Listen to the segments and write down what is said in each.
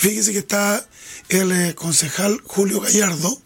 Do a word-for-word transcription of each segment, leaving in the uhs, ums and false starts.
Fíjese que está el eh, concejal Julio Gallardo,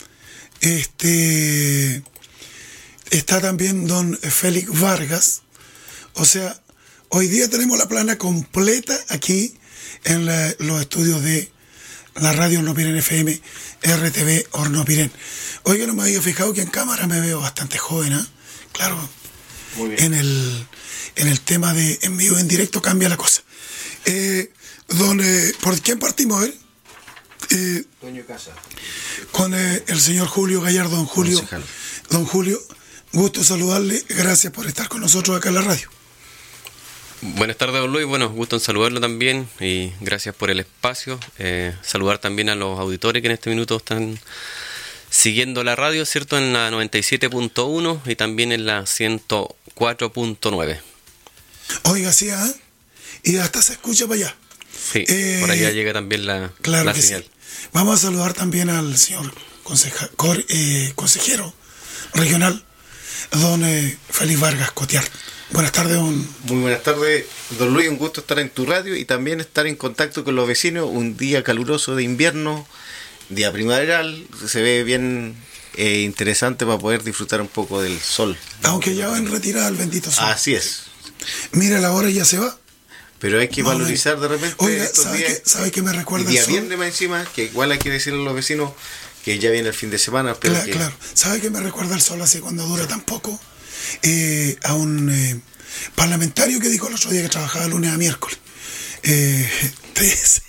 este, está también don Félix Vargas. O sea, hoy día tenemos la plana completa aquí en la, los estudios de la radio Hornopiren F M, R T V Hornopiren. Oiga, no me había fijado que en cámara me veo bastante joven, ¿eh? Claro, muy bien. En el, en el tema de en vivo, en directo, cambia la cosa. Eh, don, eh, ¿por quién partimos? Eh? Eh, Toño Casa. Con eh, el señor Julio Gallardo. Don Julio, concejal. Don Julio, gusto saludarle, gracias por estar con nosotros acá en la radio. Buenas tardes, don Luis. Bueno, gusto en saludarlo también y gracias por el espacio. Eh, saludar también a los auditores que en este minuto están siguiendo la radio, ¿cierto? En la noventa y siete punto uno y también en la ciento cuatro punto nueve. Oiga, sí, ¿eh? Y hasta se escucha para allá. Sí, eh, por allá llega también la, claro la que señal. Sí. Vamos a saludar también al señor conseja, cor, eh, consejero regional, don eh, Félix Vargas Cotiar. Buenas tardes, don... Muy buenas tardes, don Luis, un gusto estar en tu radio y también estar en contacto con los vecinos. Un día caluroso de invierno, día primaveral, se ve bien eh, interesante para poder disfrutar un poco del sol. Aunque ya va en retirada el bendito sol. Así es. Mira, la hora ya se va. Pero hay que valorizar de repente. Oiga, ¿sabe qué, ¿sabe qué me recuerda el día el sol? viernes más encima, que igual hay que decirle a los vecinos que ya viene el fin de semana. Pero claro, que... claro. ¿Sabe qué me recuerda el sol así cuando dura tan poco? Eh, a un eh, parlamentario que dijo el otro día que trabajaba lunes a miércoles. Eh, tres.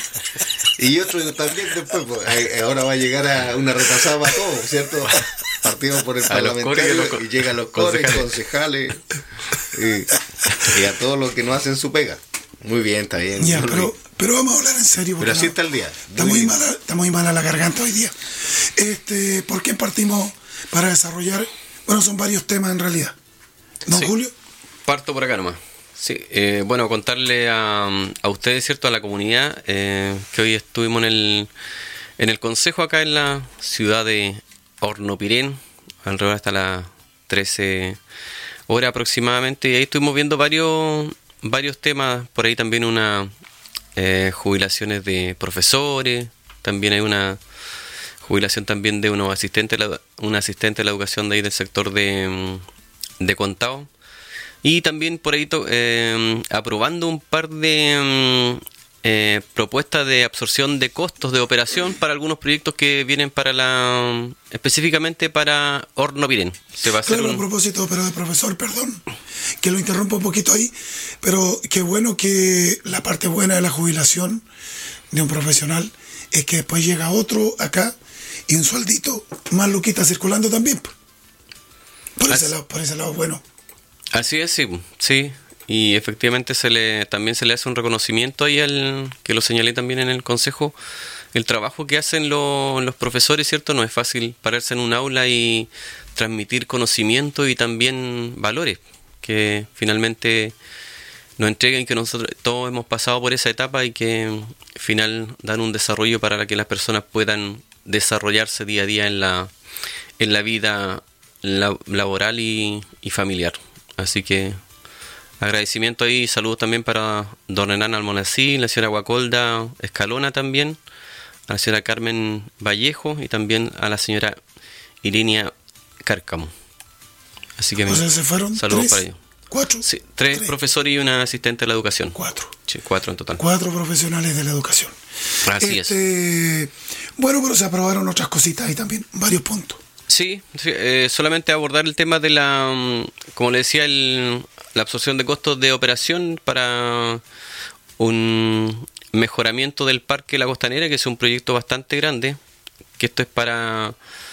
Y otro también después, pues, ahora va a llegar a una repasada para todo, ¿cierto? Partimos por el a parlamentario y, los, y llegan los cores, concejales, y, y a todos los que no hacen su pega. Muy bien, está bien. Ya, pero, pero vamos a hablar en serio. Pero así no, está el día. Está muy, mala, está muy mala la garganta hoy día. Este, ¿por qué partimos para desarrollar? Bueno, son varios temas en realidad. ¿Don sí. Julio? Parto por acá nomás. Sí, eh, bueno, contarle a, a ustedes, ¿cierto? A la comunidad, eh, que hoy estuvimos en el, en el consejo acá en la ciudad de Hornopiren, alrededor hasta las trece horas aproximadamente, y ahí estuvimos viendo varios, varios temas, por ahí también una eh, jubilaciones de profesores, también hay una jubilación también de unos asistentes, un asistente de la educación de ahí del sector de, de Contao. Y también por ahí to, eh, aprobando un par de eh, propuestas de absorción de costos de operación para algunos proyectos que vienen para la específicamente para Hornopiren. Se va a hacer claro, un... a propósito, pero de profesor, perdón, que lo interrumpo un poquito ahí, pero qué bueno que la parte buena de la jubilación de un profesional es que después llega otro acá y un sueldito más luquita circulando también. Por ese lado, por ese lado bueno. Así es, sí, sí, y efectivamente se le también se le hace un reconocimiento ahí al que lo señalé también en el consejo, el trabajo que hacen los, los profesores, ¿cierto? No es fácil pararse en un aula y transmitir conocimiento y también valores que finalmente nos entregan y que nosotros todos hemos pasado por esa etapa y que al final dan un desarrollo para que las personas puedan desarrollarse día a día en la en la vida la, laboral y, y familiar. Así que agradecimiento ahí, saludos también para don Hernán Almonací, la señora Guacolda Escalona también, a la señora Carmen Vallejo y también a la señora Irinia Cárcamo. Así que o sea, se fueron saludos tres, para ellos. ¿Cuatro? Sí, tres, tres profesores y una asistente de la educación. Cuatro. Sí, cuatro en total. Cuatro profesionales de la educación. Así este, es. Bueno, pero se aprobaron otras cositas ahí también, varios puntos. Sí, sí eh, solamente abordar el tema de la, como le decía, el, la absorción de costos de operación para un mejoramiento del Parque La Costanera, que es un proyecto bastante grande, que esto es para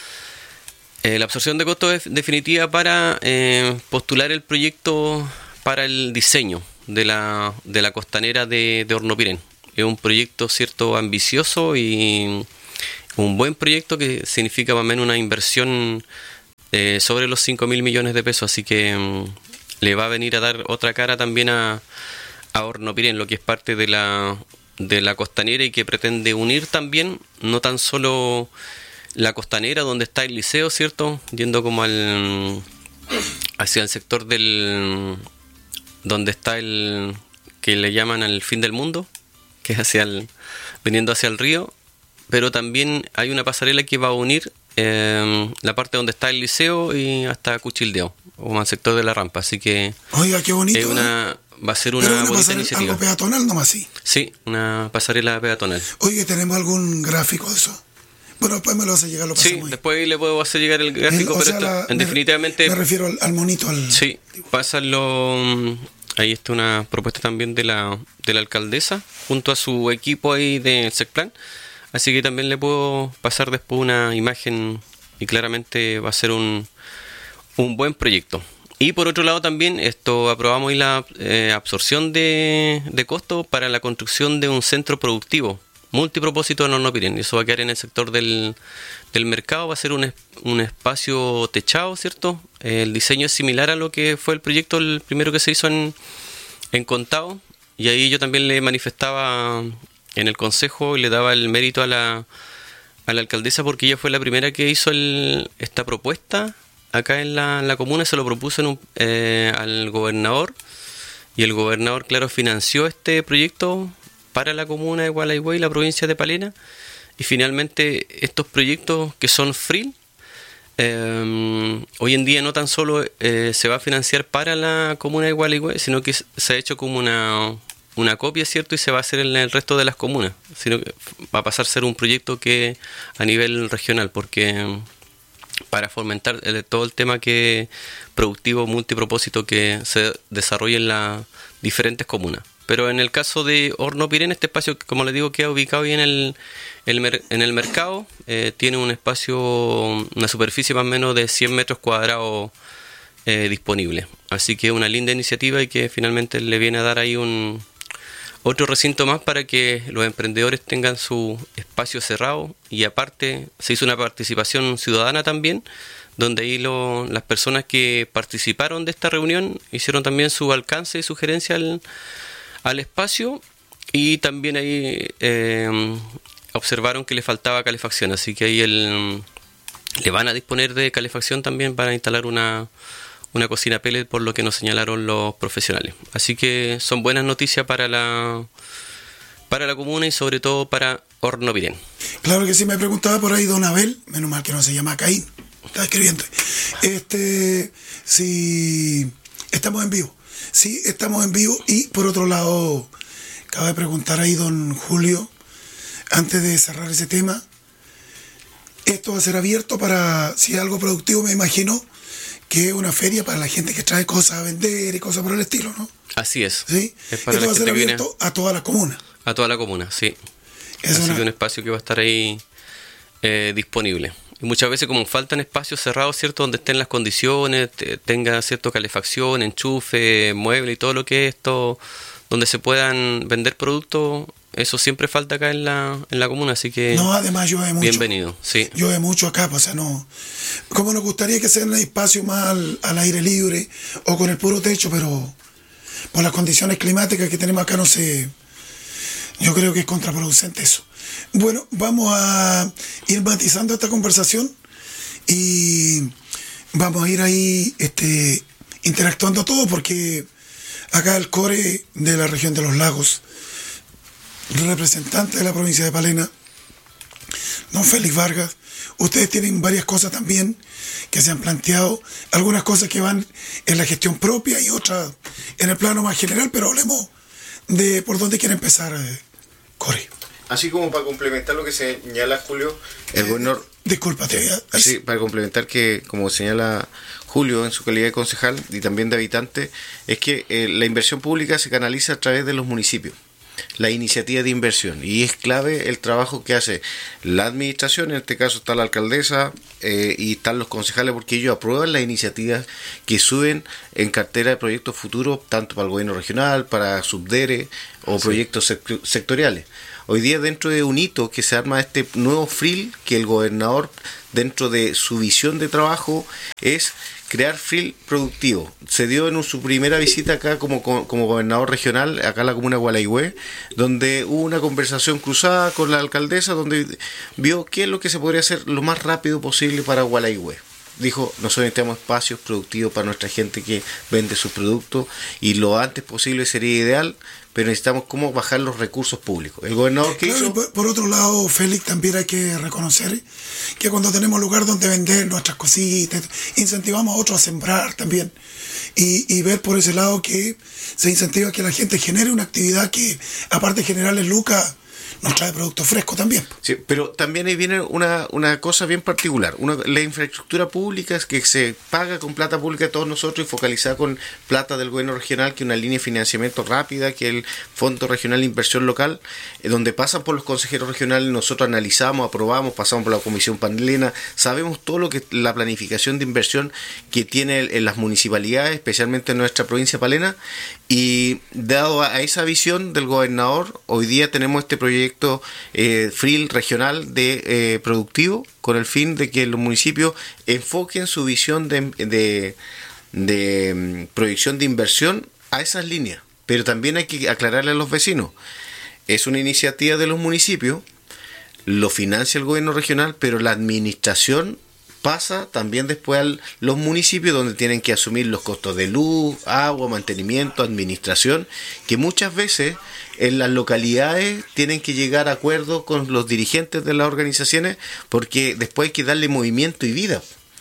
eh, la absorción de costos es definitiva para eh, postular el proyecto para el diseño de la, de la costanera de, de Hornopiren. Es un proyecto, cierto, ambicioso y un buen proyecto que significa más o menos una inversión eh, sobre los cinco mil millones de pesos, así que um, le va a venir a dar otra cara también a, a Hornopiren, lo que es parte de la, de la costanera y que pretende unir también, no tan solo la costanera donde está el liceo, ¿cierto? Yendo como al hacia el sector del donde está el que le llaman el fin del mundo, que es hacia el, viniendo hacia el río, pero también hay una pasarela que va a unir eh, la parte donde está el liceo y hasta Cuchildeo, o al sector de la rampa, así que oiga, qué bonito, es una, va a ser una, pero una bonita pasarela, iniciativa. algo peatonal nomás, sí. Sí, una pasarela peatonal. Oye, ¿tenemos algún gráfico de eso? Bueno, después me lo hace llegar, lo Sí, pasamos ahí. después le puedo hacer llegar el gráfico, El- o pero sea, esto, la- en me- definitivamente... Me refiero al, al monito, al... Sí, pásalo. Ahí está una propuesta también de la, de la alcaldesa, junto a su equipo ahí del SECPLAN. Así que también le puedo pasar después una imagen y claramente va a ser un, un buen proyecto. Y por otro lado también esto aprobamos hoy la eh, absorción de, de costos para la construcción de un centro productivo multipropósito en Horno Pirén. Eso va a quedar en el sector del, del mercado, va a ser un, es- un espacio techado, ¿cierto? El diseño es similar a lo que fue el proyecto, el primero que se hizo en, en Contao, y ahí yo también le manifestaba en el consejo y le daba el mérito a la, a la alcaldesa porque ella fue la primera que hizo el, esta propuesta acá en la, en la comuna, se lo propuso en un, eh, al gobernador, y el gobernador, claro, financió este proyecto para la comuna de Gualeguay y la provincia de Palena, y finalmente estos proyectos que son free, eh, hoy en día no tan solo eh, se va a financiar para la comuna de Gualeguay, sino que se ha hecho como una, una copia, ¿cierto? Y se va a hacer en el resto de las comunas, sino que va a pasar a ser un proyecto que a nivel regional, porque para fomentar el- todo el tema que productivo multipropósito que se desarrolla en las diferentes comunas. Pero en el caso de Horno Pirén, este espacio, como les digo, queda ubicado ahí en el, el mer- en el mercado. Eh, tiene un espacio, una superficie más o menos de cien metros cuadrados eh, disponible. Así que una linda iniciativa y que finalmente le viene a dar ahí un otro recinto más para que los emprendedores tengan su espacio cerrado, y aparte se hizo una participación ciudadana también, donde ahí lo, las personas que participaron de esta reunión hicieron también su alcance y sugerencia al, al espacio, y también ahí eh, observaron que le faltaba calefacción, así que ahí el, le van a disponer de calefacción también para instalar una, una cocina pellet, por lo que nos señalaron los profesionales. Así que son buenas noticias para la para la comuna y sobre todo para Horno Pirén. Claro que sí, me preguntaba por ahí don Abel, menos mal que no se llama Caín, está escribiendo. Este, si estamos en vivo. Sí, estamos en vivo. Y por otro lado, acaba de preguntar ahí don Julio, antes de cerrar ese tema, esto va a ser abierto para, si es algo productivo, me imagino, que es una feria para la gente que trae cosas a vender y cosas por el estilo, ¿no? Así es. ¿Sí? Es para Esto la va a ser gente que viene abierto a toda la comuna. a toda la comuna, sí. Es Así una- que un espacio que va a estar ahí eh, disponible. Y muchas veces como faltan espacios cerrados, ¿cierto? Donde estén las condiciones, te- tenga cierto calefacción, enchufe, mueble y todo lo que es esto, donde se puedan vender productos, eso siempre falta acá en la, en la comuna, así que No, además llueve mucho. bienvenido, sí. Llueve mucho acá, pues, o sea, no. Como nos gustaría que sea un espacio más al, al aire libre o con el puro techo, pero por las condiciones climáticas que tenemos acá no sé. Yo creo que es contraproducente eso. Bueno, vamos a ir matizando esta conversación y vamos a ir ahí este, interactuando todo, porque acá el core de la región de los lagos, representante de la provincia de Palena, don Félix Vargas, ustedes tienen varias cosas también que se han planteado, algunas cosas que van en la gestión propia y otras en el plano más general, pero hablemos de por dónde quiere empezar, eh, Core. Así como para complementar lo que señala Julio, el gobernador... Discúlpate. eh, Sí, para complementar que, como señala Julio en su calidad de concejal y también de habitante, es que eh, la inversión pública se canaliza a través de los municipios, la iniciativa de inversión, y es clave el trabajo que hace la administración, en este caso está la alcaldesa eh, y están los concejales, porque ellos aprueban las iniciativas que suben en cartera de proyectos futuros, tanto para el gobierno regional, para subdere o sí, proyectos sec- sectoriales. Hoy día, dentro de un hito que se arma este nuevo F R I L, que el gobernador, dentro de su visión de trabajo, es crear F R I L productivo. Se dio en su primera visita acá como, como gobernador regional, acá en la comuna de Gualeguay, donde hubo una conversación cruzada con la alcaldesa, donde vio qué es lo que se podría hacer lo más rápido posible para Gualeguay. Dijo, nosotros necesitamos espacios productivos para nuestra gente que vende sus productos, y lo antes posible sería ideal pero necesitamos cómo bajar los recursos públicos. El gobernador que claro, hizo... Por, por otro lado, Félix, también hay que reconocer que cuando tenemos lugar donde vender nuestras cositas, incentivamos a otros a sembrar también. Y, y ver por ese lado que se incentiva que la gente genere una actividad que, aparte de generarles lucas, nos trae productos frescos también. Sí, pero también ahí viene una, una cosa bien particular. Una, la infraestructura pública es que se paga con plata pública de todos nosotros y focalizada con plata del gobierno regional, que una línea de financiamiento rápida, que el Fondo Regional de Inversión Local, eh, donde pasan por los consejeros regionales, nosotros analizamos, aprobamos, pasamos por la Comisión Palena, sabemos todo lo que la planificación de inversión que tiene en las municipalidades, especialmente en nuestra provincia Palena, y dado a esa visión del gobernador, hoy día tenemos este proyecto eh, F R I L regional de eh, productivo, con el fin de que los municipios enfoquen su visión de, de, de um, proyección de inversión a esas líneas. Pero también hay que aclararle a los vecinos, es una iniciativa de los municipios, lo financia el gobierno regional, pero la administración pasa también después a los municipios, donde tienen que asumir los costos de luz, agua, mantenimiento, administración, que muchas veces en las localidades tienen que llegar a acuerdos con los dirigentes de las organizaciones, porque después hay que darle movimiento y vida.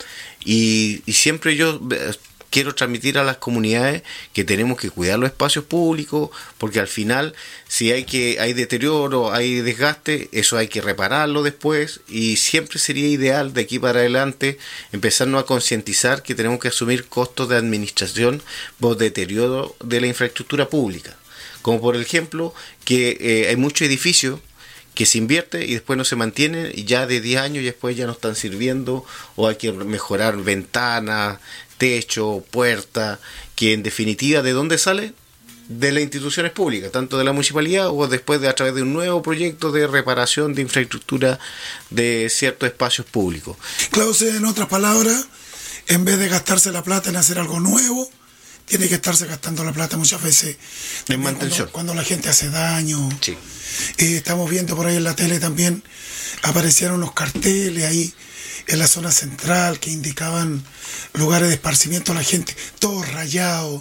Y, y siempre yo quiero transmitir a las comunidades que tenemos que cuidar los espacios públicos, porque al final, si hay que hay deterioro, hay desgaste, eso hay que repararlo después, y siempre sería ideal de aquí para adelante empezarnos a concientizar que tenemos que asumir costos de administración por deterioro de la infraestructura pública. Como por ejemplo, que eh, hay muchos edificios que se invierte y después no se mantienen, y ya de diez años y después ya no están sirviendo, o hay que mejorar ventanas, techo, puerta, que en definitiva, ¿de dónde sale? De las instituciones públicas, tanto de la municipalidad o después de a través de un nuevo proyecto de reparación de infraestructura de ciertos espacios públicos. Claro, o sea, en otras palabras, en vez de gastarse la plata en hacer algo nuevo, tiene que estarse gastando la plata muchas veces en mantención. Cuando, cuando la gente hace daño. Sí. Eh, estamos viendo por ahí en la tele también, aparecieron unos carteles ahí en la zona central que indicaban lugares de esparcimiento a la gente, todos rayados,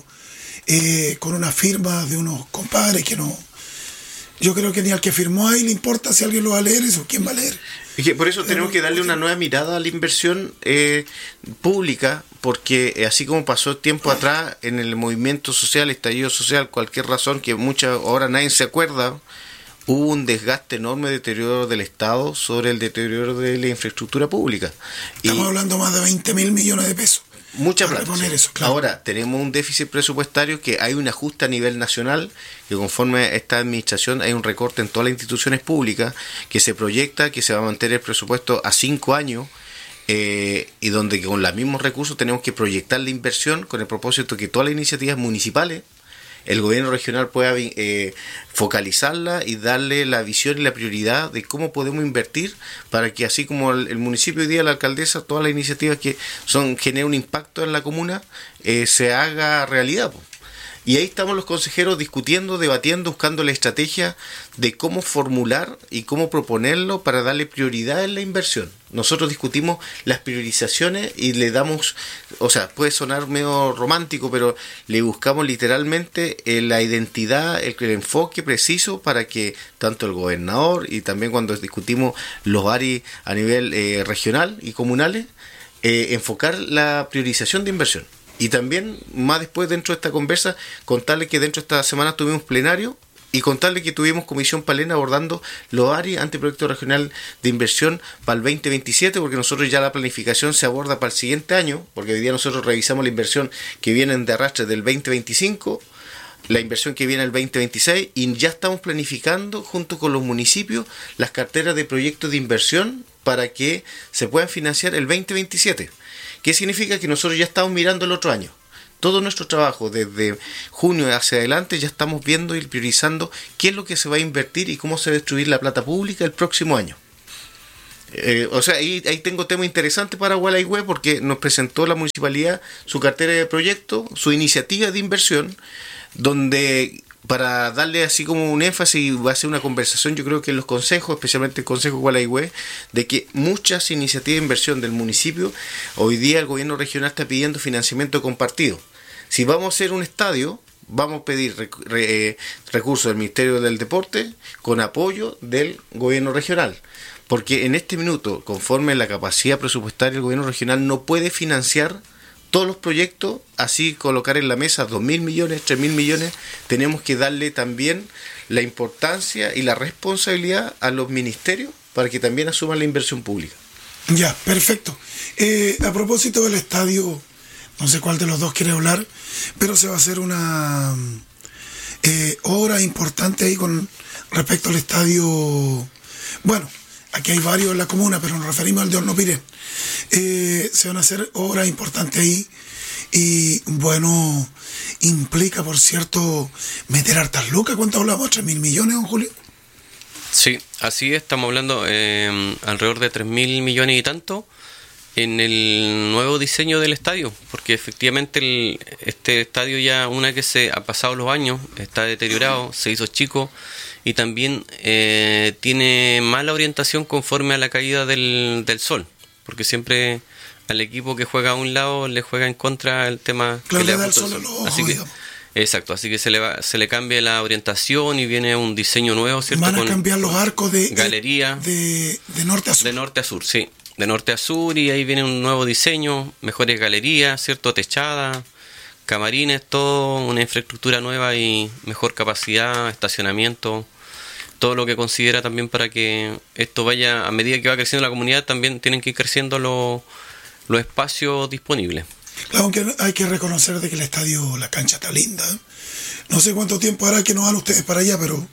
eh, con una firma de unos compadres que no... Yo creo que ni al que firmó ahí le importa si alguien lo va a leer eso, ¿quién va a leer? Es que por eso tenemos que darle una nueva mirada a la inversión eh, pública, porque eh, así como pasó tiempo atrás en el movimiento social, estallido social, cualquier razón que muchas ahora nadie se acuerda, hubo un desgaste enorme de deterioro del Estado sobre el deterioro de la infraestructura pública. Estamos y hablando más de veinte mil millones de pesos. Mucha plata. Sí. Eso, claro. Ahora, tenemos un déficit presupuestario, que hay un ajuste a nivel nacional, que conforme a esta administración hay un recorte en todas las instituciones públicas, que se proyecta que se va a mantener el presupuesto a cinco años, eh, y donde con los mismos recursos tenemos que proyectar la inversión con el propósito de que todas las iniciativas municipales, el gobierno regional pueda eh, focalizarla y darle la visión y la prioridad de cómo podemos invertir, para que así como el, el municipio hoy día, la alcaldesa, todas las iniciativas que son generan un impacto en la comuna, eh, se haga realidad, po. Y ahí estamos los consejeros discutiendo, debatiendo, buscando la estrategia de cómo formular y cómo proponerlo para darle prioridad en la inversión. Nosotros discutimos las priorizaciones y le damos, o sea, puede sonar medio romántico, pero le buscamos literalmente eh, la identidad, el, el enfoque preciso para que tanto el gobernador, y también cuando discutimos los A R I a nivel eh, regional y comunales, eh, enfocar la priorización de inversión. Y también, más después, dentro de esta conversa, contarle que dentro de esta semana tuvimos plenario, y contarle que tuvimos Comisión Palena abordando los A R I, Anteproyecto Regional de Inversión, para el veinte veintisiete, porque nosotros ya la planificación se aborda para el siguiente año, porque hoy día nosotros revisamos la inversión que vienen de arrastre del veinte veinticinco, la inversión que viene el veinte veintiséis, y ya estamos planificando junto con los municipios las carteras de proyectos de inversión para que se puedan financiar el veinte veintisiete. ¿Qué significa? Que nosotros ya estamos mirando el otro año. Todo nuestro trabajo desde junio hacia adelante ya estamos viendo y priorizando qué es lo que se va a invertir y cómo se va a distribuir la plata pública el próximo año. Eh, o sea, ahí, ahí tengo tema interesante para Gualeguay, porque nos presentó la municipalidad su cartera de proyectos, su iniciativa de inversión, donde, para darle así como un énfasis, va a ser una conversación, yo creo que en los consejos, especialmente el Consejo Gualeguay, de que muchas iniciativas de inversión del municipio, hoy día el gobierno regional está pidiendo financiamiento compartido. Si vamos a hacer un estadio, vamos a pedir rec re recursos del Ministerio del Deporte con apoyo del gobierno regional. Porque en este minuto, conforme a la capacidad presupuestaria, el gobierno regional no puede financiar todos los proyectos, así colocar en la mesa dos mil millones, tres mil millones. Tenemos que darle también la importancia y la responsabilidad a los ministerios para que también asuman la inversión pública. Ya, perfecto. Eh, a propósito del estadio, no sé cuál de los dos quiere hablar, pero se va a hacer una eh, obra importante ahí con respecto al estadio. Bueno, aquí hay varios en la comuna, pero nos referimos al de Hornopirén. Eh, se van a hacer obras importantes ahí y, bueno, implica, por cierto, meter hartas lucas. ¿Cuánto hablamos? ¿tres mil millones, don Julio? Sí, así es, estamos hablando eh, alrededor de tres mil millones y tanto en el nuevo diseño del estadio, porque efectivamente el, este estadio ya, una que se ha pasado los años, está deteriorado, se hizo chico y también eh, tiene mala orientación conforme a la caída del, del sol, porque siempre al equipo que juega a un lado le juega en contra el tema claro, que le da da el sol a los ojos, así que, exacto, así que se le va, se le cambia la orientación y viene un diseño nuevo, ¿cierto? Van a con cambiar los arcos de galería de, de norte a sur. De norte a sur, sí. De norte a sur, y ahí viene un nuevo diseño, mejores galerías, ¿cierto? Techada, camarines, todo, una infraestructura nueva y mejor capacidad, estacionamiento, todo lo que considera también para que esto vaya, a medida que va creciendo la comunidad, también tienen que ir creciendo los, los espacios disponibles. Claro, aunque hay que reconocer de que el estadio, la cancha está linda. No sé cuánto tiempo hará que no van ustedes para allá, pero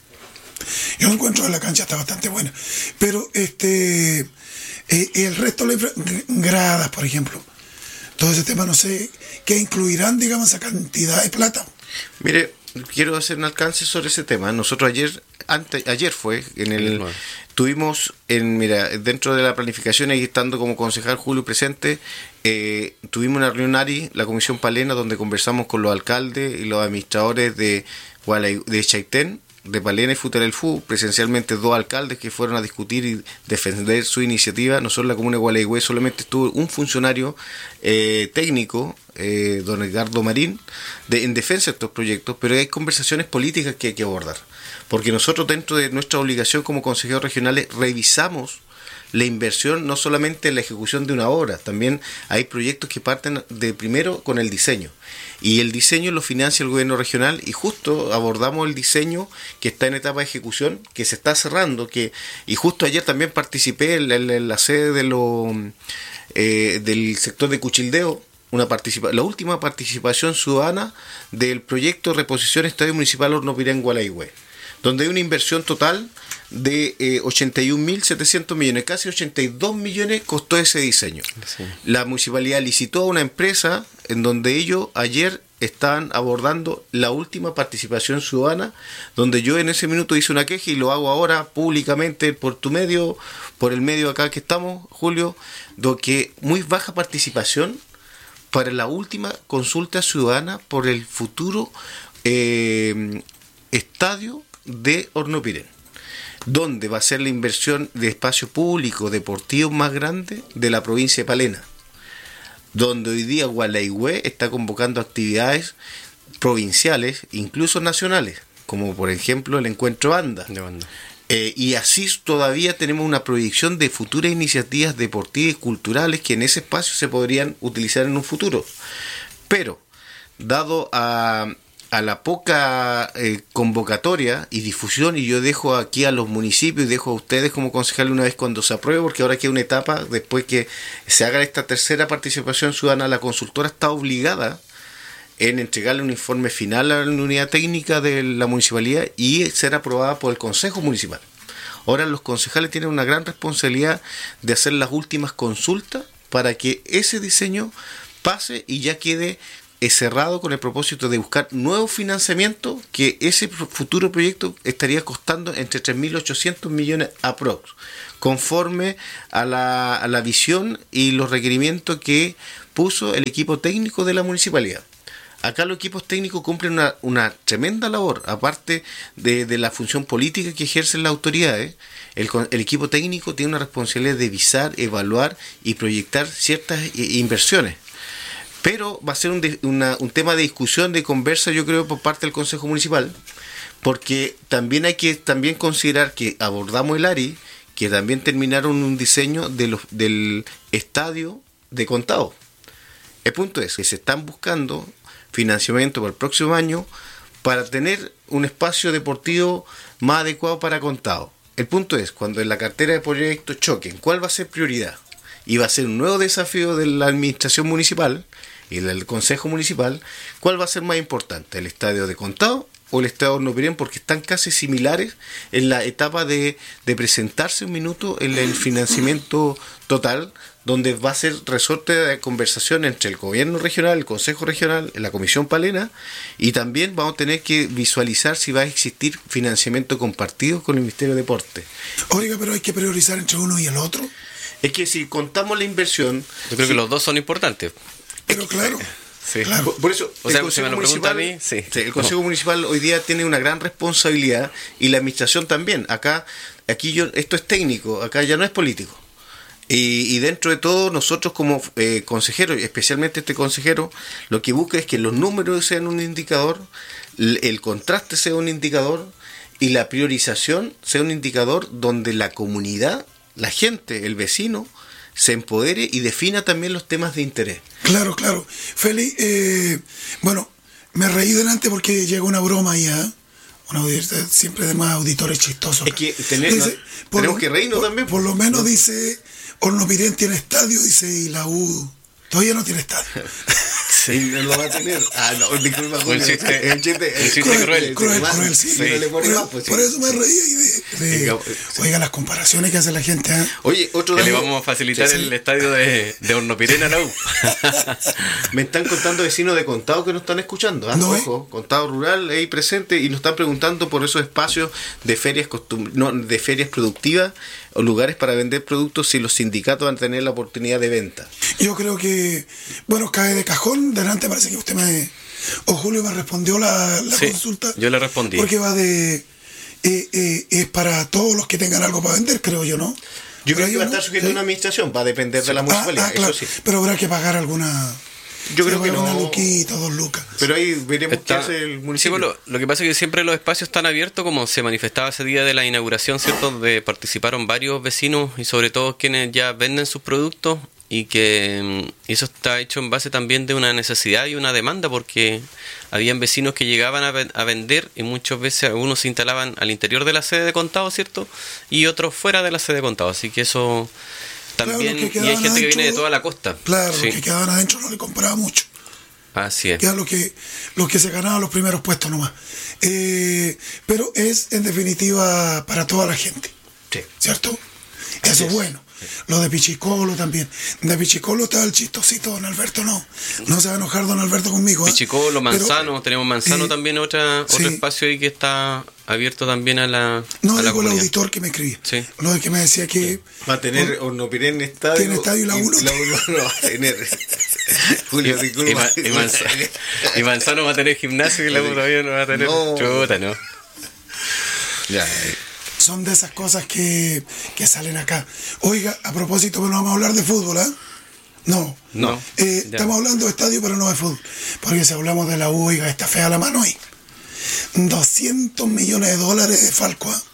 yo encuentro que la cancha está bastante buena. Pero este eh, el resto de las gradas, por ejemplo, todo ese tema, no sé, ¿qué incluirán, digamos, esa cantidad de plata? Mire, quiero hacer un alcance sobre ese tema. Nosotros ayer, antes, ayer fue, en el tuvimos, en mira, dentro de la planificación, ahí estando como concejal Julio presente, eh, tuvimos una reunión ARI, la Comisión Palena, donde conversamos con los alcaldes y los administradores de, de Chaitén, de Palena y Futerelfu, presencialmente dos alcaldes que fueron a discutir y defender su iniciativa. Nosotros en la comuna de Gualeguay solamente estuvo un funcionario eh, técnico, eh, don Edgardo Marín, de, en defensa de estos proyectos, pero hay conversaciones políticas que hay que abordar, porque nosotros dentro de nuestra obligación como consejeros regionales revisamos la inversión, no solamente en la ejecución de una obra, también hay proyectos que parten de primero con el diseño, y el diseño lo financia el gobierno regional, y justo abordamos el diseño que está en etapa de ejecución, que se está cerrando, que y justo ayer también participé en la, en la sede de lo, eh, del sector de Cuchildeo, una participa la última participación ciudadana del proyecto de reposición Estadio Municipal Hornopirén Gualeguay, donde hay una inversión total de eh, ochenta y un mil setecientos millones, casi ochenta y dos millones costó ese diseño. Sí. La municipalidad licitó a una empresa en donde ellos ayer estaban abordando la última participación ciudadana, donde yo en ese minuto hice una queja y lo hago ahora públicamente por tu medio, por el medio acá que estamos, Julio, de que muy baja participación para la última consulta ciudadana por el futuro eh, estadio de Hornopirén, donde va a ser la inversión de espacio público deportivo más grande de la provincia de Palena, donde hoy día Gualeguay está convocando actividades provinciales, incluso nacionales, como por ejemplo el encuentro banda. De banda. Eh, y así todavía tenemos una proyección de futuras iniciativas deportivas y culturales que en ese espacio se podrían utilizar en un futuro. Pero, dado a... a la poca eh, convocatoria y difusión, y yo dejo aquí a los municipios y dejo a ustedes como concejales una vez cuando se apruebe, porque ahora queda una etapa, después que se haga esta tercera participación ciudadana, la consultora está obligada en entregarle un informe final a la unidad técnica de la municipalidad y ser aprobada por el Consejo Municipal. Ahora los concejales tienen una gran responsabilidad de hacer las últimas consultas para que ese diseño pase y ya quede cerrado con el propósito de buscar nuevo financiamiento, que ese futuro proyecto estaría costando entre tres mil ochocientos millones aprox, conforme a la, a la visión y los requerimientos que puso el equipo técnico de la municipalidad. Acá los equipos técnicos cumplen una, una tremenda labor, aparte de, de la función política que ejercen las autoridades. El, el equipo técnico tiene una responsabilidad de visar, evaluar y proyectar ciertas inversiones. Pero va a ser un, de, una, un tema de discusión, de conversa, yo creo, por parte del Consejo Municipal, porque también hay que también considerar que abordamos el A R I, que también terminaron un diseño de los, del estadio de Contado. El punto es que se están buscando financiamiento para el próximo año para tener un espacio deportivo más adecuado para Contado. El punto es, cuando en la cartera de proyectos choquen, ¿cuál va a ser prioridad? Y va a ser un nuevo desafío de la administración municipal y del Consejo Municipal. ¿Cuál va a ser más importante? ¿El estadio de Contado o el estadio de Hornopiren? Porque están casi similares en la etapa de, de presentarse un minuto en el financiamiento total, donde va a ser resorte de conversación entre el gobierno regional, el consejo regional, la comisión palena, y también vamos a tener que visualizar si va a existir financiamiento compartido con el Ministerio de Deporte. Oiga, pero hay que priorizar entre uno y el otro. Es que si contamos la inversión... Yo creo si, que los dos son importantes. Pero claro... Sí. Claro. Por, por eso, o sea, el Consejo, me Municipal, a mí, sí. Sí, el Consejo no. Municipal hoy día tiene una gran responsabilidad y la administración también. Acá, aquí yo, esto es técnico, acá ya no es político. Y, y dentro de todo, nosotros como eh, consejeros, especialmente este consejero, lo que busca es que los números sean un indicador, el, el contraste sea un indicador y la priorización sea un indicador donde la comunidad, la gente, el vecino, se empodere y defina también los temas de interés. Claro, claro. Feli, eh, bueno, me reí delante porque llega una broma ahí, ¿eh? Una, siempre de más auditores chistosos. Es que tener, dice, no, tenemos lo, que reírnos por, también. Por lo menos ¿no? Dice, Hornopiren tiene estadio, dice, y la U todavía no tiene estadio. Sí, no lo va a tener. Ah, no, disculpa, el chiste, el chiste, el chiste cruel. Cruel, cruel, cruel, sí. Sí. No le pone más, pues, por sí. eso me reí ahí de, de sí. Oiga, las comparaciones que hace la gente. ¿eh? Oye, otro dato. Le vamos a facilitar sí, sí. el estadio de, de Hornopiren a la U. Me están contando vecinos de Contado que nos están escuchando. ¿eh? No, Ojo, Contado Rural ahí presente y nos están preguntando por esos espacios de ferias costum- no, de ferias productivas o lugares para vender productos, si los sindicatos van a tener la oportunidad de venta. Yo creo que, bueno, cae de cajón. Delante parece que usted me... O Julio me respondió la, la sí, consulta. Yo le respondí. Porque va de... Eh, eh, es para todos los que tengan algo para vender, creo yo, ¿no? Yo creo que va a estar ¿no? sujeto a una administración, va a depender sí. de la municipalidad, ah, ah, claro. eso sí. Pero habrá que pagar alguna... Yo creo que no. Una luquita, dos lucas. Pero ahí veremos Está, qué hace el municipio. Sí, bueno, lo que pasa es que siempre los espacios están abiertos, como se manifestaba ese día de la inauguración, ¿cierto? De participaron varios vecinos y sobre todo quienes ya venden sus productos, y que eso está hecho en base también de una necesidad y una demanda, porque habían vecinos que llegaban a, a vender y muchas veces algunos se instalaban al interior de la sede de Contado, ¿cierto? Y otros fuera de la sede de Contado, así que eso... También, claro, y hay gente adentro, que viene de toda la costa. Claro, sí. Los que quedaban adentro no le compraba mucho. Así es. Quedan los que, los que se ganaban los primeros puestos nomás. Eh, pero es, en definitiva, para toda la gente. Sí. ¿Cierto? Eso es, es bueno. Sí. Lo de Pichicolo también. De Pichicolo está el chistosito, don Alberto no. No se va a enojar don Alberto conmigo. ¿eh? Pichicolo, Manzano, pero, tenemos Manzano eh, también, otra, otro sí. espacio ahí que está abierto también a la No, a la digo el auditor que me escribía. Sí. Lo de que me decía que... Va a tener Hornopiren estadio. Tiene estadio y la uno. La uno no va a tener. Julio, y, y, Ma, y, Manzano, y Manzano va a tener gimnasio y la uno todavía no va a tener. No. Chuta, ¿no? Ya. Son de esas cosas que, que salen acá. Oiga, a propósito, pero no vamos a hablar de fútbol, ¿eh? No. No. Eh, estamos hablando de estadio, pero no de fútbol. Porque si hablamos de la U, oiga, está fea la mano ahí. doscientos millones de dólares de Falco, ¿eh?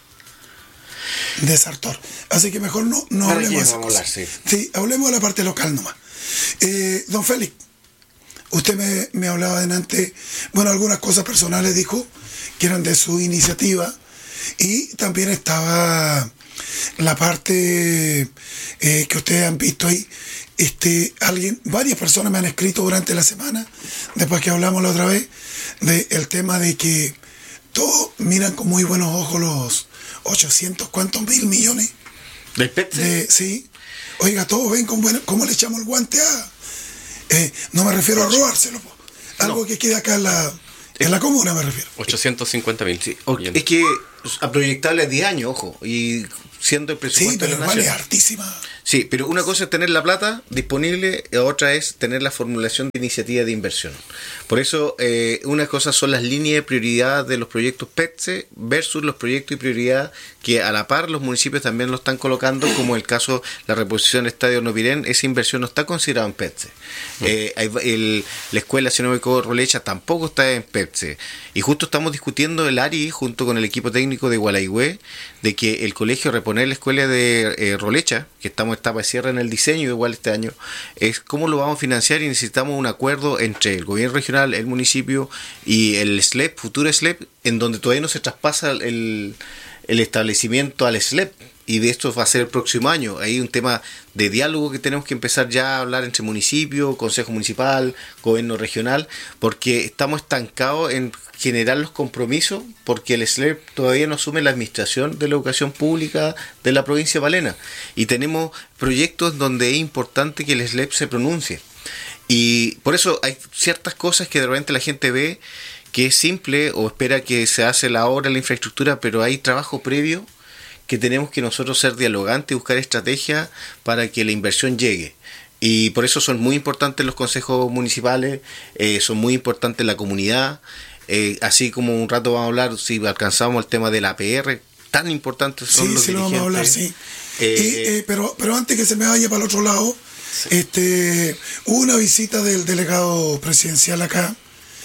De Sartor. Así que mejor no, no hablemos de esa cosa. Sí. sí, hablemos de la parte local nomás. Eh, don Félix, usted me, me hablaba delante, bueno, algunas cosas personales dijo, que eran de su iniciativa. Y también estaba la parte eh, que ustedes han visto ahí. Este, alguien, varias personas me han escrito durante la semana, después que hablamos la otra vez, del tema de que todos miran con muy buenos ojos los ochocientos, ¿cuántos mil millones? ¿Del P E T? De, sí. Oiga, todos ven con bueno, cómo le echamos el guante a... Eh, no me refiero a robárselo, po. Algo no. que quede acá en la... En la comuna me refiero. ochocientos cincuenta mil. Sí. Es que a proyectarle a diez años, ojo. Y siendo el presupuesto sí, pero de la igual nación. es hartísima. Sí, pero una cosa es tener la plata disponible, y otra es tener la formulación de iniciativa de inversión. Por eso, eh, una cosa son las líneas de prioridad de los proyectos P E T S E versus los proyectos y prioridad que a la par los municipios también lo están colocando, como el caso de la reposición del Estadio Novirén. Esa inversión no está considerada en P E T S E. Eh, hay- el- la escuela, si no me equivoco, Rolecha tampoco está en P E T S E. Y justo estamos discutiendo el A R I junto con el equipo técnico de Gualaigüe, de que el colegio reponer la escuela de eh, Rolecha, que estamos en etapa de cierre en el diseño igual este año, es cómo lo vamos a financiar, y necesitamos un acuerdo entre el gobierno regional, el municipio y el S L E P, futuro S L E P, en donde todavía no se traspasa el, el establecimiento al S L E P. Y de esto va a ser el próximo año. Hay un tema de diálogo que tenemos que empezar ya a hablar entre municipio, consejo municipal, gobierno regional, porque estamos estancados en generar los compromisos, porque el S L E P todavía no asume la administración de la educación pública de la provincia de Palena. Y tenemos proyectos donde es importante que el S L E P se pronuncie. Y por eso hay ciertas cosas que de repente la gente ve que es simple o espera que se hace la obra, la infraestructura, pero hay trabajo previo que tenemos que nosotros ser dialogantes y buscar estrategias para que la inversión llegue. Y por eso son muy importantes los consejos municipales, eh, son muy importantes la comunidad, eh, así como un rato vamos a hablar, si alcanzamos el tema de la A P R, tan importantes son Sí, los sí, lo dirigentes. vamos a hablar, sí. Eh, Y, eh, pero, pero antes que se me vaya para el otro lado, este, hubo una visita del delegado presidencial acá.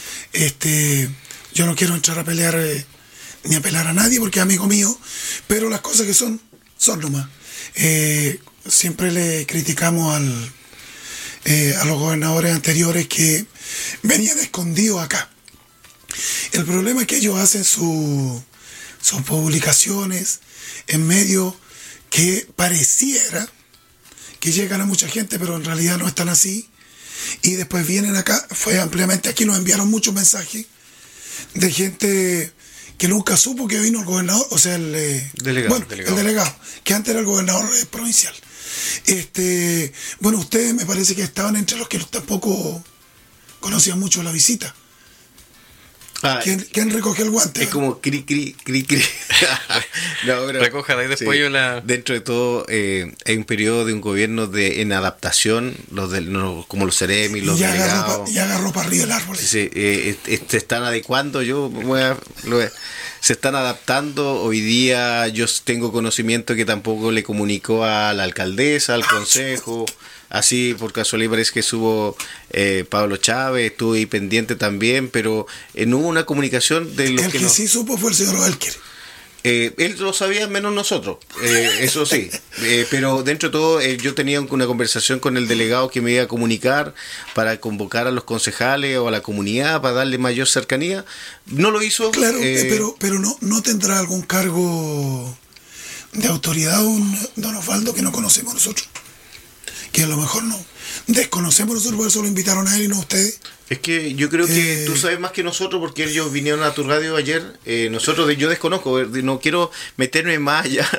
Este, yo no quiero entrar a pelear eh, ni a pelar a nadie porque es amigo mío, pero las cosas que son, son nomás. Eh, siempre le criticamos al, eh, a los gobernadores anteriores que venían escondidos acá. El problema es que ellos hacen su, sus publicaciones en medios que pareciera que llegan a mucha gente, pero en realidad no están así. Y después vienen acá, fue ampliamente aquí, nos enviaron muchos mensajes de gente que nunca supo que vino el gobernador, o sea, el eh, Delegado, bueno, delegado. el delegado, que antes era el gobernador eh, provincial. Este, bueno, ustedes me parece que estaban entre los que tampoco conocían mucho la visita. ah, ¿Quién, quién recogió el guante? Es como cri, cri, cri, cri. No, pero- Recoja de ahí después sí. yo la... Dentro de todo, eh, hay un periodo de un gobierno de en adaptación, los del, no, como los Ceremi, los y agarró, delegados. pa, y agarró para arriba el árbol. Sí, sí, eh, eh, se están adecuando, yo voy a- lo voy a- se están adaptando. Hoy día yo tengo conocimiento que tampoco le comunicó a la alcaldesa, al consejo. Así por casualidad parece que subo eh, Pablo Chávez, estuve ahí pendiente también, pero eh, no hubo una comunicación de los El que que nos- sí supo fue el señor Valquer. Eh, él lo sabía menos nosotros, eh, eso sí, eh, pero dentro de todo eh, yo tenía una conversación con el delegado que me iba a comunicar para convocar a los concejales o a la comunidad para darle mayor cercanía. No lo hizo. Claro, eh, eh, pero, pero no, no tendrá algún cargo de autoridad un don Osvaldo que no conocemos nosotros. Que a lo mejor no. Desconocemos nosotros, por eso lo invitaron a él y no a ustedes. Es que yo creo que Eh, tú sabes más que nosotros porque ellos vinieron a tu radio ayer. Eh, nosotros, yo desconozco, eh, no quiero meterme más allá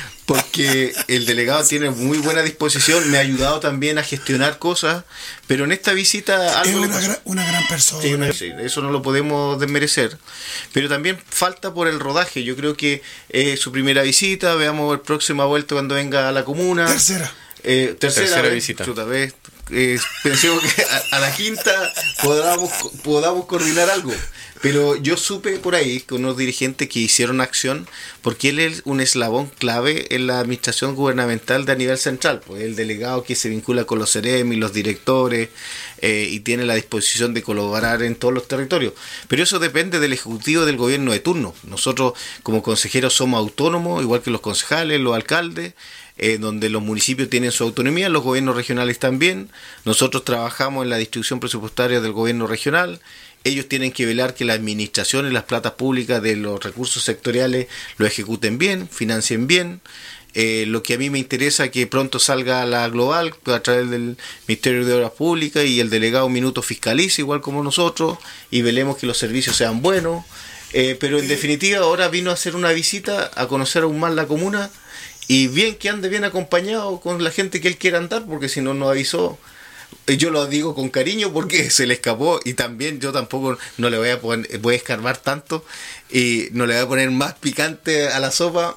porque el delegado tiene muy buena disposición, me ha ayudado también a gestionar cosas, pero en esta visita Es algo le una, pasó. gran, una gran persona. Sí, una- sí, eso no lo podemos desmerecer, pero también falta por el rodaje. Yo creo que eh, su primera visita, veamos el próxima vuelta cuando venga a la comuna. Tercera. Eh, tercera, Tercera vez, visita. chuta, vez, eh, pensemos que a, a la quinta podamos, podamos coordinar algo. Pero yo supe por ahí con unos dirigentes que hicieron acción porque él es un eslabón clave en la administración gubernamental de a nivel central. Pues el delegado que se vincula con los Ceremi, los directores eh, y tiene la disposición de colaborar en todos los territorios. Pero eso depende del ejecutivo del gobierno de turno. Nosotros como consejeros somos autónomos, igual que los concejales, los alcaldes. Eh, donde los municipios tienen su autonomía, los gobiernos regionales también. Nosotros trabajamos en la distribución presupuestaria del gobierno regional. Ellos tienen que velar que la administración y las platas públicas de los recursos sectoriales lo ejecuten bien, financien bien. Eh, lo que a mí me interesa es que pronto salga la global a través del Ministerio de Obras Públicas y el delegado Minuto fiscalice igual como nosotros y velemos que los servicios sean buenos. Eh, pero en definitiva ahora vino a hacer una visita a conocer aún más la comuna. Y bien que ande bien acompañado con la gente que él quiera andar, porque si no nos avisó. Yo lo digo con cariño porque se le escapó y también yo tampoco no le voy a poner, voy a escarbar tanto y no le voy a poner más picante a la sopa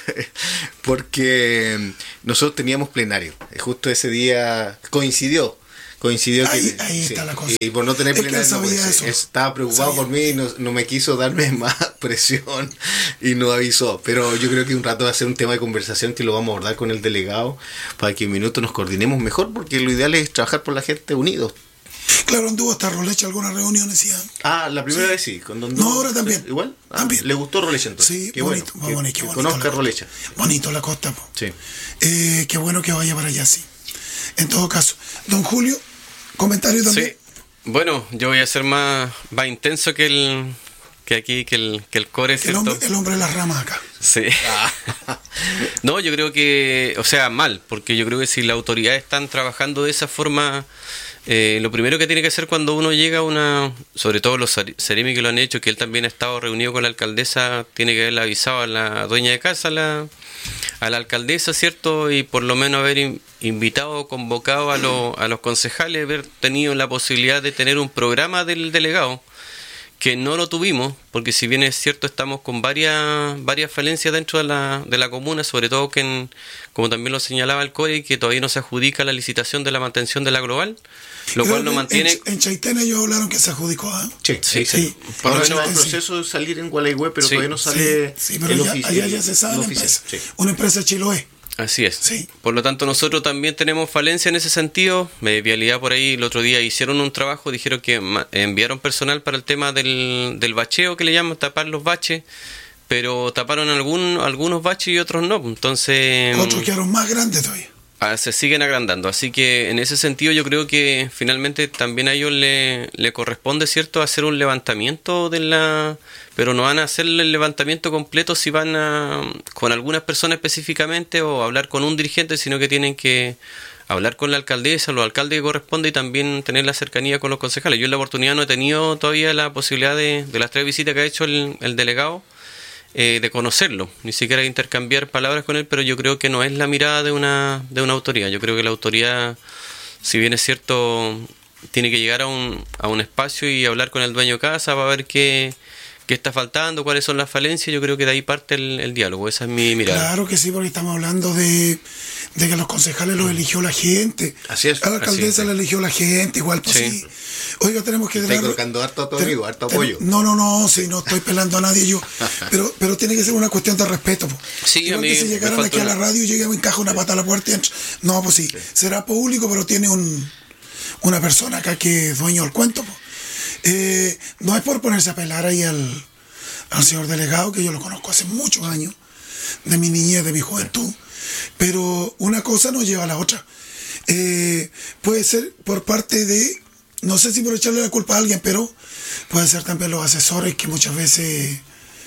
porque nosotros teníamos plenario. Justo ese día coincidió. Coincidió ahí, que ahí sí, está la cosa. Y por no tener es plenario, no puede ser. Estaba preocupado por mí y no, no me quiso darme más presión y no avisó. Pero yo creo que un rato va a ser un tema de conversación que lo vamos a abordar con el delegado para que en minutos nos coordinemos mejor, porque lo ideal es trabajar por la gente unidos. Claro, anduvo hasta Rolecha algunas reuniones. ¿Sí? Ah, la primera sí. vez sí. Con no, ahora también. ¿Igual? Ah, también. ¿Le gustó Rolecha entonces? Sí, qué bonito. Bueno, que, bonito, que bonito conozca Rolecha. Bonito la costa. Po. Sí. Eh, qué bueno que vaya para allá, sí. En todo caso, don Julio, comentario también. Sí. Bueno, yo voy a ser más, más intenso que el que aquí, que el, que el core, ¿cierto? El hombre, el hombre de las ramas acá. Sí. Ah. No, yo creo que, o sea, mal, porque yo creo que si las autoridades están trabajando de esa forma, eh, lo primero que tiene que hacer cuando uno llega a una, sobre todo los Seremi que lo han hecho, que él también ha estado reunido con la alcaldesa, tiene que haberle avisado a la dueña de casa, a la, a la alcaldesa, ¿cierto? Y por lo menos haber in, invitado, convocado a, lo, a los concejales, haber tenido la posibilidad de tener un programa del delegado, que no lo tuvimos, porque si bien es cierto estamos con varias varias falencias dentro de la, de la comuna, sobre todo que, en, como también lo señalaba el C O E, que todavía no se adjudica la licitación de la mantención de la global, lo Creo cual no mantiene... En, en Chaitén ellos hablaron que se adjudicó, ¿eh? Sí, sí, sí. sí. Por lo menos el proceso de salir en Gualeguay, pero sí, todavía no sale sí, sí, pero el ya, oficio. Allá ya se sabe la empresa, sí. Una empresa Chiloé. Así es. Sí. Por lo tanto, nosotros también tenemos falencia en ese sentido. De Vialidad por ahí el otro día hicieron un trabajo, dijeron que enviaron personal para el tema del, del bacheo, que le llaman, tapar los baches, pero taparon algún, algunos baches y otros no. Entonces... Otros quedaron más grandes todavía. Se siguen agrandando, así que en ese sentido yo creo que finalmente también a ellos le, le corresponde, ¿cierto?, hacer un levantamiento de la... pero no van a hacer el levantamiento completo si van a con algunas personas específicamente o hablar con un dirigente, sino que tienen que hablar con la alcaldesa, los alcaldes que corresponde, y también tener la cercanía con los concejales. Yo en la oportunidad no he tenido todavía la posibilidad de, de las tres visitas que ha hecho el, el delegado, Eh, de conocerlo, ni siquiera de intercambiar palabras con él, pero yo creo que no es la mirada de una de una autoridad. Yo creo que la autoridad, si bien es cierto, tiene que llegar a un a un espacio y hablar con el dueño de casa para ver qué, qué está faltando, cuáles son las falencias. Yo creo que de ahí parte el, el diálogo. Esa es mi mirada. Claro que sí, porque estamos hablando de, de que los concejales los eligió la gente. Así es. A la alcaldesa la eligió la gente, igual pues sí. sí. Oiga, tenemos que... Estoy colocando harto a tu amigo, harto apoyo. No, no, no, sí, no estoy pelando a nadie yo. Pero pero tiene que ser una cuestión de respeto. Po. Sí, igual a mí que si llegaran aquí a la radio y llegamos, encaja una pata a la puerta y entra. No, pues sí, sí. Será público, pero tiene un una persona acá que es dueño del cuento. Po. Eh, no es por ponerse a pelar ahí al, al señor delegado, que yo lo conozco hace muchos años, de mi niñez, de mi juventud. Pero una cosa no lleva a la otra. Eh, puede ser por parte de... No sé si por echarle la culpa a alguien, pero puede ser también los asesores que muchas veces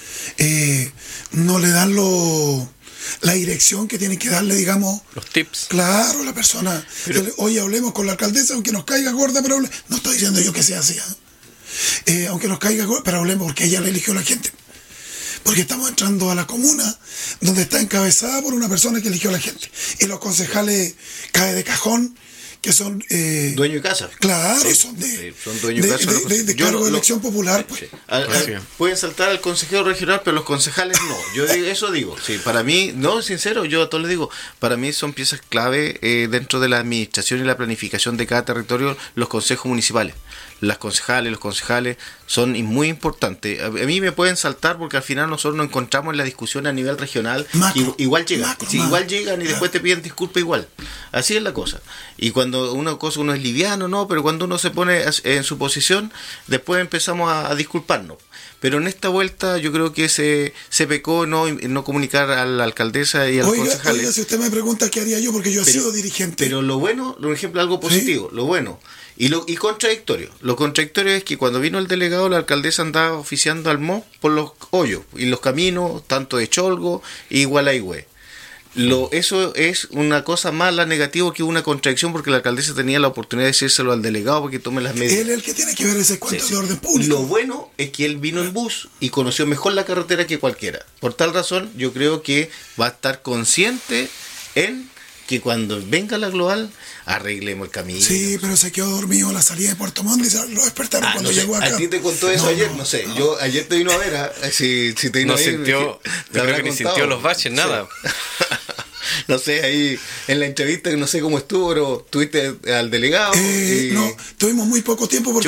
eh, no le dan lo, la dirección que tienen que darle, digamos. Los tips. Claro, la persona. Pero, oye, hablemos con la alcaldesa, aunque nos caiga gorda, pero hable, no estoy diciendo yo que sea así. ¿eh? Eh, aunque nos caiga gorda, pero hablemos porque ella le eligió a la gente. Porque estamos entrando a la comuna donde está encabezada por una persona que eligió a la gente. Y los concejales cae de cajón, que son... Eh, dueño de casa. Claro, sí, son de, sí, son dueños de, de casa. De, de, de cargo de elección popular. Pues. Sí. A, a, pueden saltar al consejero regional, pero los concejales no. Yo eso digo. Sí, para mí, no, sincero, yo a todos les digo, para mí son piezas clave eh, dentro de la administración y la planificación de cada territorio, los consejos municipales. Las concejales, los concejales son muy importantes. A mí me pueden saltar porque al final nosotros nos encontramos en la discusión a nivel regional. Macro, y, igual llegan, macro, sí, igual llegan y después te piden disculpas igual. Así es la cosa. Y cuando una cosa uno es liviano, no, pero cuando uno se pone en su posición, después empezamos a, a disculparnos. Pero en esta vuelta yo creo que se, se pecó no, no comunicar a la alcaldesa y a los oiga, concejales. Oiga, si usted me pregunta qué haría yo, porque yo he pero, sido dirigente. Pero lo bueno, por ejemplo, algo positivo, ¿sí? Lo bueno. Y lo y contradictorio. Lo contradictorio es que cuando vino el delegado, la alcaldesa andaba oficiando al M O por los hoyos y los caminos, tanto de Cholgo y Gualeguay. Lo, eso es una cosa mala, negativa, que una contradicción, porque la alcaldesa tenía la oportunidad de decírselo al delegado para que tome las medidas. Él es el que tiene que ver ese cuento sí, de orden público. Lo bueno es que él vino en bus y conoció mejor la carretera que cualquiera. Por tal razón, yo creo que va a estar consciente en que cuando venga la global arreglemos el camino. Sí, pero se quedó dormido a la salida de Puerto Montt y lo despertaron ah, cuando no sé, llegó acá. ¿A ti te contó eso no, ayer? No, no sé. No. Yo ayer te vino a ver, ¿eh? si, si te vino no a ver. Sintió, yo creo que ni sintió los baches, nada. Sí. No sé, ahí en la entrevista, no sé cómo estuvo, pero tuviste al delegado. Eh, y... No, tuvimos muy poco tiempo porque